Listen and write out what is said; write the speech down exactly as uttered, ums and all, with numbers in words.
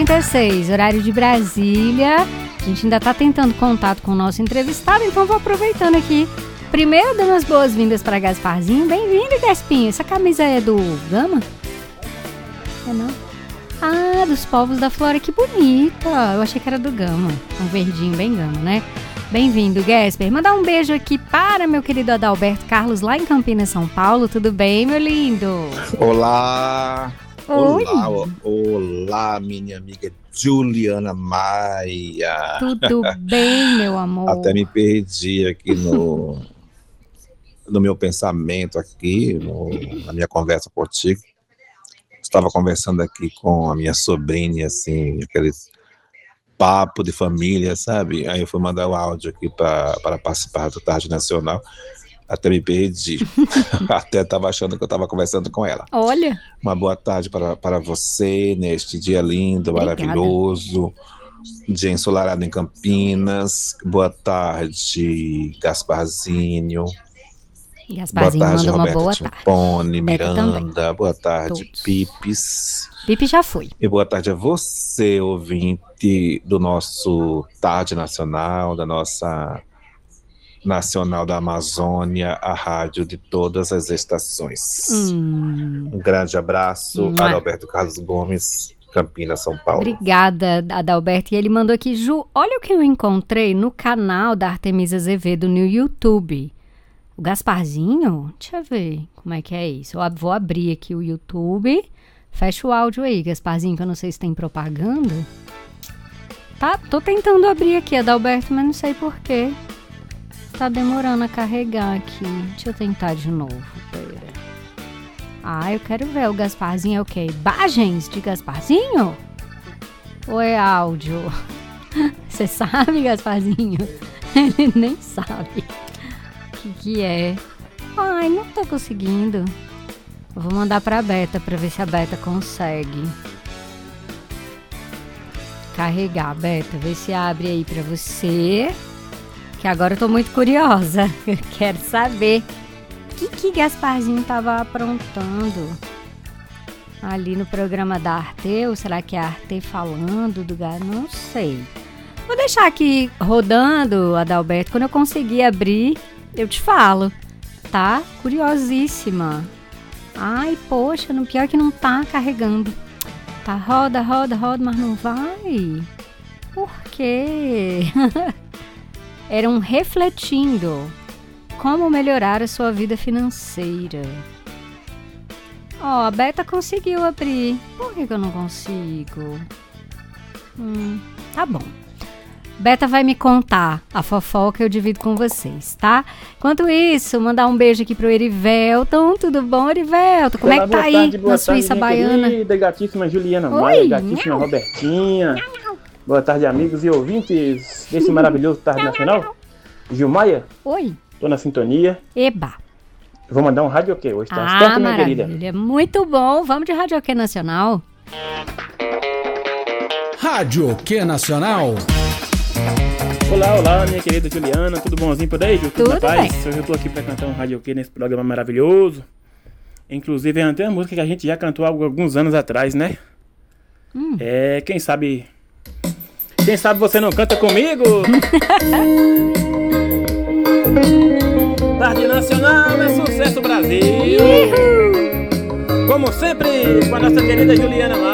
trinta e seis, horário de Brasília. A gente ainda tá tentando contato com o nosso entrevistado, então vou aproveitando aqui. Primeiro, dando as boas-vindas para Gasparzinho. Bem-vindo, Gaspinho. Essa camisa é do Gama? É não? Ah, dos povos da Flora, que bonita. Eu achei que era do Gama. Um verdinho bem Gama, né? Bem-vindo, Gasper. Mandar um beijo aqui para meu querido Adalberto Carlos, lá em Campinas, São Paulo. Tudo bem, meu lindo? Olá. Oi. Olá, olá, minha amiga Juliana Maia. Tudo bem, meu amor? Até me perdi aqui no, no meu pensamento aqui, no, na minha conversa contigo. Estava conversando aqui com a minha sobrinha, assim, aquele papo de família, sabe? Aí eu fui mandar o áudio aqui pra, para participar do Tarde Nacional. Até me perdi. Até estava achando que eu estava conversando com ela. Olha. Uma boa tarde para, para você, neste dia lindo, Obrigada. Maravilhoso. Dia ensolarado em Campinas. Boa tarde, Gasparzinho. Gasparzinho boa tarde, manda Roberto uma boa Timpone, Miranda. Também. Boa tarde, Todos. Pipes. Pipe já foi. E boa tarde a você, ouvinte do nosso Tarde Nacional, da nossa Nacional da Amazônia, a rádio de todas as estações. Hum. Um grande abraço, hum. Adalberto Carlos Gomes, Campinas, São Paulo. Obrigada, Adalberto. E ele mandou aqui, Ju, olha o que eu encontrei no canal da Artemisa Azevedo no YouTube. O Gasparzinho? Deixa eu ver como é que é isso. Eu vou abrir aqui o YouTube. Fecha o áudio aí, Gasparzinho, que eu não sei se tem propaganda. Tá, tô tentando abrir aqui, Adalberto, mas não sei porquê. Tá demorando a carregar aqui. Deixa eu tentar de novo. Pera. Ah, eu quero ver o Gasparzinho. É o quê? Imagens de Gasparzinho? Ou é áudio? Você sabe, Gasparzinho? Ele nem sabe o que, que é. Ai, não tô conseguindo. Eu vou mandar pra Beta pra ver se a Beta consegue. Carregar, Beta. Vê se abre aí pra você. Que agora eu tô muito curiosa. Eu quero saber o que que Gasparzinho tava aprontando ali no programa da Arte. Ou será que é a Arte falando do gato? Não sei. Vou deixar aqui rodando, Adalberto. Quando eu conseguir abrir, eu te falo. Tá? Curiosíssima. Ai, poxa, no pior que não tá carregando. Tá, roda, roda, roda, mas não vai. Por quê? Eram refletindo como melhorar a sua vida financeira. Ó, oh, a Beta conseguiu abrir. Por que que eu não consigo? Hum, tá bom. Beta vai me contar a fofoca, eu divido com vocês, tá? Enquanto isso, mandar um beijo aqui pro Erivelton. Tudo bom, Erivelton? Como Olá, é que tá aí tarde, na Suíça Baiana? Querida, gatíssima Juliana Maia, gatíssima não. Robertinha. Não, não. Boa tarde, amigos e ouvintes desse maravilhoso Tarde Nacional. Gil Maia. Oi. Tô na sintonia. Eba. Vou mandar um radioquê hoje, tá? Ah, certo, minha maravilha. Querida? Muito bom. Vamos de radioquê nacional. Radioquê Nacional. Olá, olá, minha querida Juliana. Tudo bonzinho por aí, Ju? Tudo, Tudo bem. Hoje eu tô aqui pra cantar um radioquê nesse programa maravilhoso. Inclusive, é até uma música que a gente já cantou há alguns anos atrás, né? Hum. É, quem sabe... Quem sabe você não canta comigo? Tarde Nacional é sucesso Brasil. Como sempre, com a nossa querida Juliana Maia.